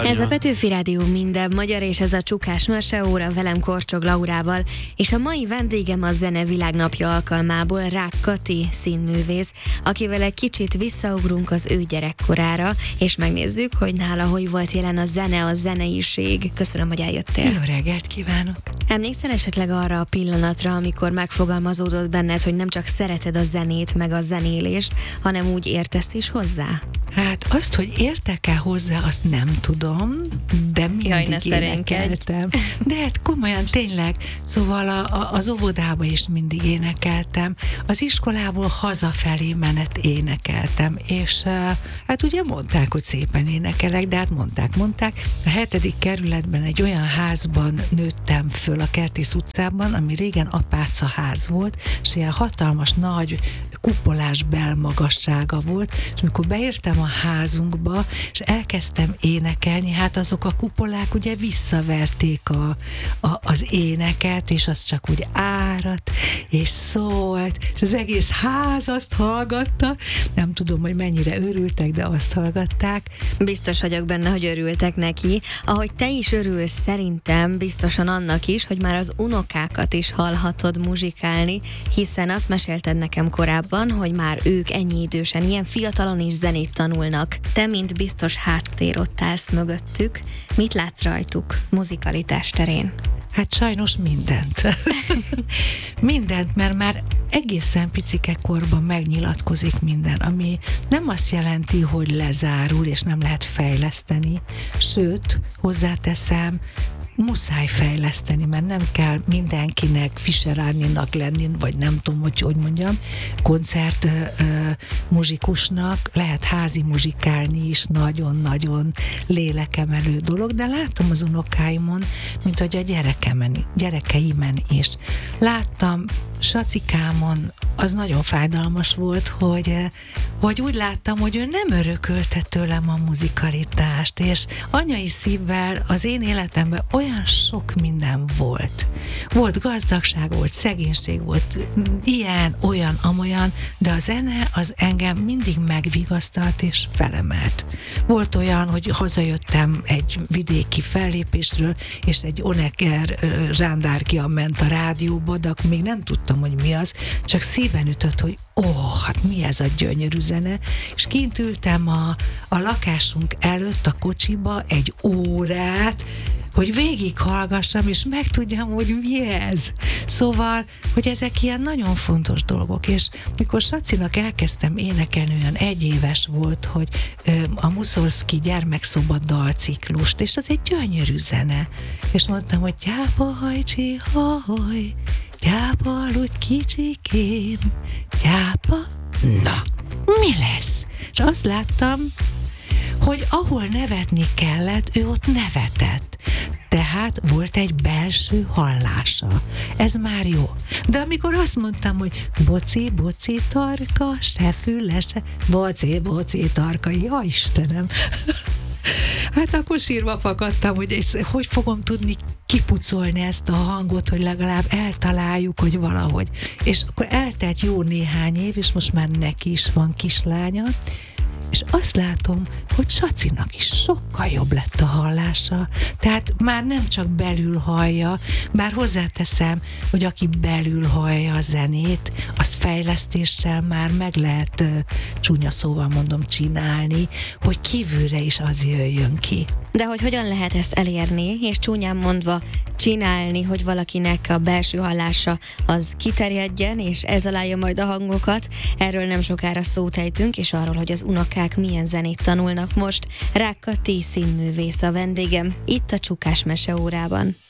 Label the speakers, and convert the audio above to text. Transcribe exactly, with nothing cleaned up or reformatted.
Speaker 1: Ez a Petőfi Rádió minden magyar, és ez a Csukás Meseóra velem Korcsog Laurával, és a mai vendégem a Zene Világnapja alkalmából Rák Kati színművész, akivel egy kicsit visszaugrunk az ő gyerekkorára, és megnézzük, hogy nála hogy volt jelen a zene, a zeneiség. Köszönöm, hogy eljöttél.
Speaker 2: Jó reggelt kívánok!
Speaker 1: Emlékszel esetleg arra a pillanatra, amikor megfogalmazódott benned, hogy nem csak szereted a zenét, meg a zenélést, hanem úgy értesz is hozzá?
Speaker 2: Hát azt, hogy értek-e hozzá, azt nem tudom, de mindig
Speaker 1: Jaj, ne
Speaker 2: énekeltem. De hát komolyan, tényleg, szóval a, a, az óvodába is mindig énekeltem, az iskolából hazafelé menet énekeltem, és hát ugye mondták, hogy szépen énekelek, de hát mondták, mondták. A hetedik kerületben egy olyan házban nőttem föl, a Kertész utcában, ami régen apáca ház volt, és ilyen hatalmas, nagy, kupolás belmagassága volt, és amikor beértem a házunkba, és elkezdtem énekelni, hát azok a kupolák ugye visszaverték a, a, az éneket, és az csak úgy áradt, és szólt, és az egész ház azt hallgatta. Nem tudom, hogy mennyire örültek, de azt hallgatták.
Speaker 1: Biztos vagyok benne, hogy örültek neki. Ahogy te is örülsz, szerintem biztosan annak is, hogy már az unokákat is hallhatod muzsikálni, hiszen azt mesélted nekem korábban, hogy már ők ennyi idősen, ilyen fiatalon is zenét tanulnak. Te, mint biztos háttér ott állsz mögöttük, mit látsz rajtuk muzikalitás terén?
Speaker 2: Hát sajnos mindent. Mindent, mert már egészen picike korban megnyilatkozik minden, ami nem azt jelenti, hogy lezárul, és nem lehet fejleszteni. Sőt, hozzáteszem, muszáj fejleszteni, mert nem kell mindenkinek Fischer Árninak lenni, vagy nem tudom, hogy hogy mondjam, koncert ö, ö, muzsikusnak, lehet házi muzsikálni is, nagyon-nagyon lélekemelő dolog, de látom az unokáimon, mint hogy a gyerekemen, gyerekeimen is. Láttam Sacikámon, az nagyon fájdalmas volt, hogy, hogy úgy láttam, hogy ő nem örökölte tőlem a muzikalitást, és anyai szívvel az én életemben olyan sok minden volt. Volt gazdagság, volt szegénység, volt ilyen, olyan, amolyan, de a zene az engem mindig megvigasztalt és felemelt. Volt olyan, hogy hazajöttem egy vidéki fellépésről, és egy Onecker zsándárkia ment a rádióba, de akkor még nem tudtam, hogy mi az, csak szíven ütött, hogy ó, oh, hát mi ez a gyönyörű zene, és kint ültem a, a lakásunk előtt a kocsiba egy órát, hogy végighallgassam, és megtudjam, hogy mi ez. Szóval, hogy ezek ilyen nagyon fontos dolgok, és mikor Sacinak elkezdtem énekelni, olyan egyéves volt, hogy ö, a Muszorszky gyermekszoba dalciklust, és az egy gyönyörű zene. És mondtam, hogy gyápa hajcsi haj, gyápa aludj kicsikém, gyápa, na, mi lesz? És azt láttam, hogy ahol nevetni kellett, ő ott nevetett. Tehát volt egy belső hallása. Ez már jó. De amikor azt mondtam, hogy boci, boci, tarka, se füle, se... Boci, boci, tarka, ja Istenem! Hát akkor sírva fakadtam, hogy ez, hogy fogom tudni kipucolni ezt a hangot, hogy legalább eltaláljuk, hogy valahogy. És akkor eltelt jó néhány év, és most már neki is van kislánya, és azt látom, hogy Sacinak is sokkal jobb lett a hallása. Tehát már nem csak belül hallja, bár hozzáteszem, hogy aki belül hallja a zenét, azt fejlesztéssel már meg lehet, csúnya szóval mondom, csinálni, hogy kívülre is az jöjjön ki.
Speaker 1: De hogy hogyan lehet ezt elérni, és csúnyán mondva csinálni, hogy valakinek a belső hallása az kiterjedjen, és eltalálja majd a hangokat, erről nem sokára szót ejtünk, és arról, hogy az unokák milyen zenét tanulnak most. Rák Kati színművész a vendégem, itt a Csukás Meseórában.